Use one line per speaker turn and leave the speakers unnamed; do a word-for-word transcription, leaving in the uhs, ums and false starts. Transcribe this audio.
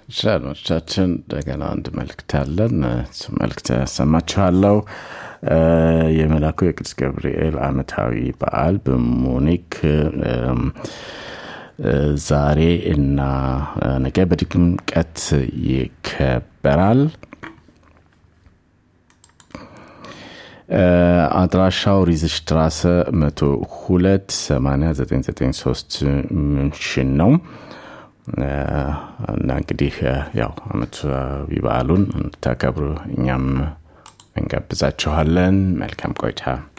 ሻኖቻችን እንደገና አንድ መልእክት አለን እሱ መልእክት ያሰማችኋለሁ የመላኩ የቅዱስ ገብርኤል ዓመታዊ በዓል በሙኒክ ዛሬ እና ነገ በድምቀት ይከበራል አድራሻው ሪዝሽትራሰ መቶ ሁለት ሰማንያ ዘጠኝ ዘጠኝ ሶስት ምንሽን ነው እና እንግዲህ ያው ዓመታዊ በዓሉን እንድታከብሩ እኛም እንጋብዛችኋለን መልካም ቆይታ